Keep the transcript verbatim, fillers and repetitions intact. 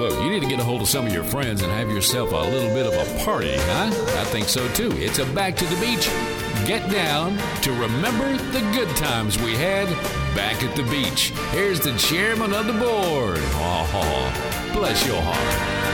you need to get a hold of some of your friends and have yourself a little bit of a party, huh? I think so too. It's a Back to the Beach. Get down to remember the good times we had back at the beach. Here's the chairman of the board. Oh, bless your heart.